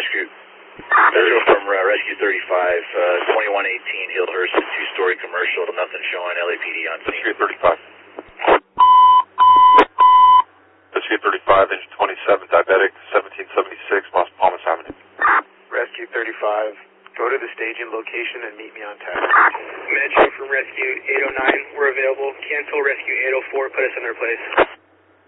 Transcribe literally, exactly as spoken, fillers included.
Scoot. Visual from uh, Rescue thirty-five, uh, twenty-one eighteen Hillhurst, two-story commercial, nothing showing, L A P D on scene. Rescue thirty-five. Rescue thirty-five, engine twenty-seven, diabetic, seventeen seventy-six, Las Palmas Avenue. Rescue thirty-five, go to the staging location and meet me on taxi. Metro from Rescue eight oh nine, we're available. Cancel Rescue eight oh four, put us in their place.